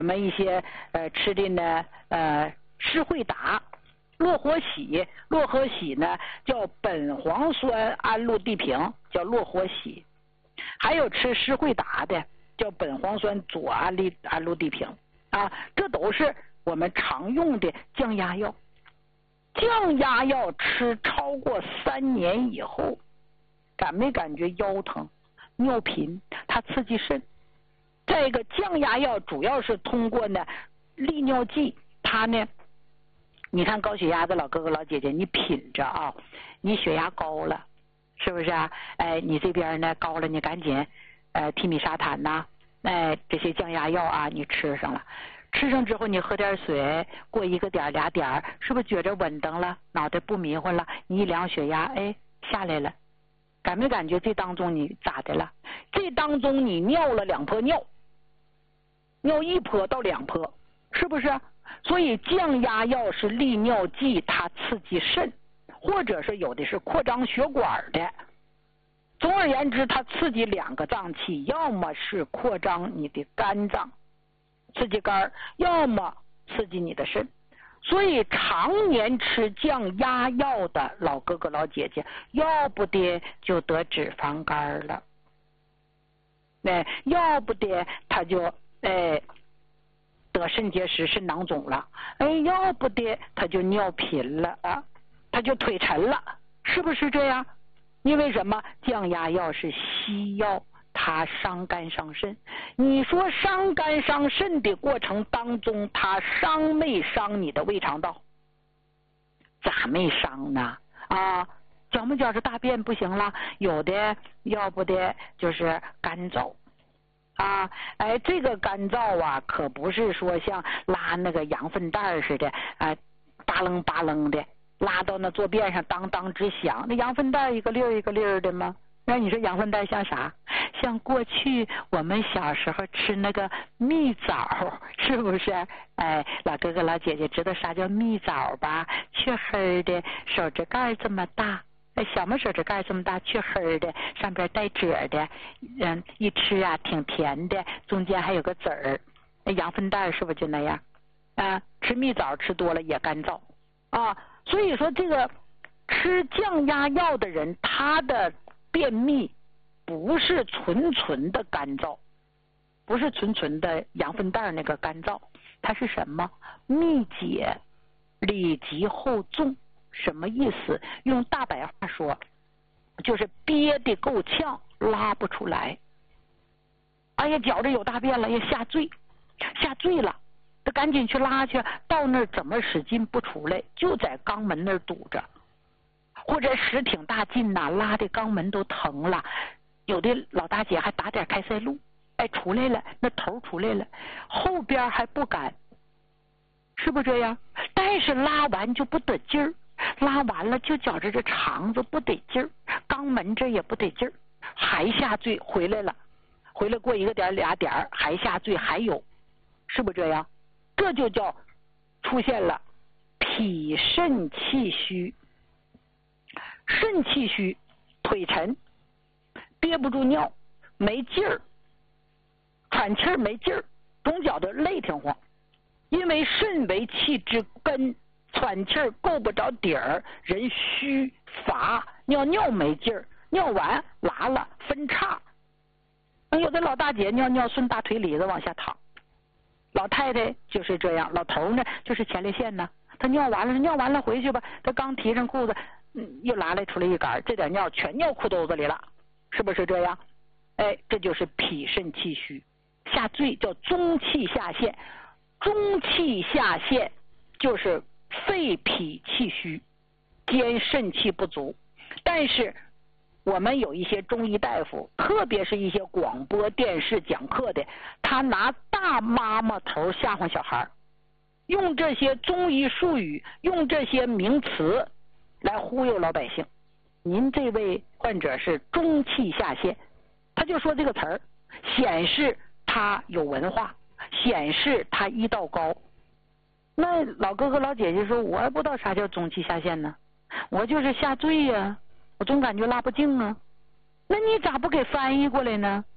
我们一些吃的呢施惠达、络活喜，络活喜呢叫苯磺酸氨氯地平，叫络活喜。还有吃施惠达的叫苯磺酸左氨氯地平啊，这都是我们常用的降压药。降压药吃超过3年以后，感没感觉腰疼、尿频？它刺激肾。再一个，降压药主要是通过呢利尿剂，它呢，你看高血压的老哥哥老姐姐，你品着啊，你血压高了，是不是啊？你这边呢高了，你赶紧替米沙坦呐，这些降压药啊，你吃上了。吃上之后，你喝点水，过1个点2点，是不是觉着稳当了？脑袋不迷糊了？你一量血压，下来了。感没感觉这当中你咋的了？这当中你尿了2泡尿，尿1泡到2泡，是不是？所以降压药是利尿剂，它刺激肾，或者是有的是扩张血管的。总而言之，它刺激2个脏器，要么是扩张你的肝脏，刺激肝，要么刺激你的肾。所以常年吃降压药的老哥哥老姐姐，要不得就得脂肪肝了，要不得他就得肾结石、肾囊肿了，要不得他就尿频了啊，他就腿沉了，是不是这样？因为什么？降压药是西药，它伤肝伤肾。你说伤肝伤肾的过程当中，它伤没伤你的胃肠道？咋没伤呢？搅没搅着大便不行了，有的要不得就是干燥啊，这个干燥啊，可不是说像拉那个羊粪蛋似的，巴楞巴楞的拉到那坐便上当当直响，那羊粪蛋一个粒儿一个粒儿的吗？那你说羊粪蛋像啥？像过去我们小时候吃那个蜜枣，是不是？老哥哥老姐姐知道啥叫蜜枣吧？黢黑的，手指盖这么大，小拇手指盖这么大，黢黑的，上边带褶的，一吃啊挺甜的，中间还有个籽儿。那羊粪蛋是不是就那样？吃蜜枣吃多了也干燥啊。所以说这个吃降压药的人，他的便秘不是纯的干燥，不是纯的羊粪蛋那个干燥，它是什么？秘解，里急后重。什么意思？用大白话说，就是憋得够呛，拉不出来。觉着有大便了，下坠了，他赶紧去拉去，到那儿怎么使劲不出来，就在肛门那儿堵着，或者使挺大劲呐，拉的肛门都疼了。有的老大姐还打点开塞露，出来了，那头出来了，后边还不敢，是不是这样？但是拉完就不得劲儿，拉完了就觉着这肠子不得劲儿，肛门这也不得劲儿，还下坠回来了，回来过1个点2点还下坠，还有，是不是这样？这就叫出现了脾肾气虚。肾气虚，腿沉，憋不住尿，没劲儿，喘气儿没劲儿，总觉得累挺慌。因为肾为气之根，喘气儿够不着底儿，人虚乏，尿没劲儿，尿完拉了分叉。有的老大姐尿顺大腿里子往下淌，老太太就是这样，老头呢就是前列腺呢，他尿完了回去吧，他刚提上裤子，又拉来出来一杆，这点尿全尿裤兜子里了，是不是这样？这就是脾肾气虚，下坠叫中气下陷。中气下陷就是肺脾气虚兼肾气不足。但是我们有一些中医大夫，特别是一些广播电视讲课的，他拿大妈妈头吓唬小孩，用这些中医术语，用这些名词来忽悠老百姓。您这位患者是中气下陷，他就说这个词儿，显示他有文化，显示他医道高。那老哥哥老姐姐说，我也不知道啥叫中气下陷呢，我就是下坠呀，我总感觉拉不净啊。那你咋不给翻译过来呢？